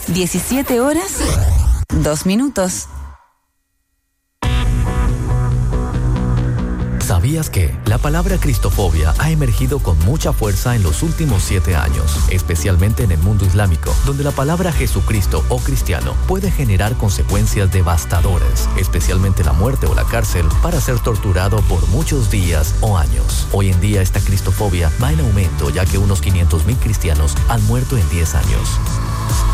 17 horas, 2 minutos. ¿Sabías que la palabra cristofobia ha emergido con mucha fuerza en los últimos 7 años, especialmente en el mundo islámico, donde la palabra Jesucristo o cristiano puede generar consecuencias devastadoras, especialmente la muerte o la cárcel, para ser torturado por muchos días o años? Hoy en día esta cristofobia va en aumento, ya que unos 500,000 cristianos han muerto en 10 años.